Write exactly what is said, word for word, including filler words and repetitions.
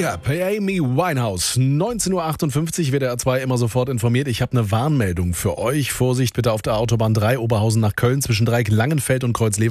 Up, Amy Winehouse. neunzehn Uhr achtundfünfzig, W D R zwei immer sofort informiert. Ich habe eine Warnmeldung für euch. Vorsicht bitte auf der Autobahn drei Oberhausen nach Köln zwischen Dreieck Langenfeld und Kreuz